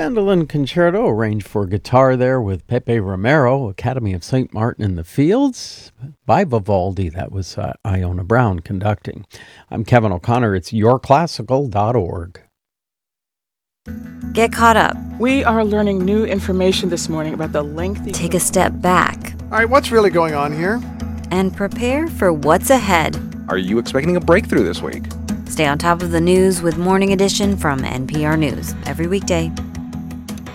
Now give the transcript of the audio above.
Mandolin Concerto, arranged for guitar there with Pepe Romero, Academy of St. Martin in the Fields, by Vivaldi. That was Iona Brown conducting. I'm Kevin O'Connor. It's yourclassical.org. Get caught up. We are learning new information this morning about the lengthy... Take a step back. All right, what's really going on here? And prepare for what's ahead. Are you expecting a breakthrough this week? Stay on top of the news with Morning Edition from NPR News every weekday.